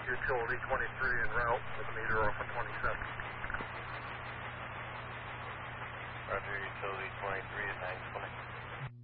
Utility 23 en route with meter off of 27. Roger, Utility 23 at 920.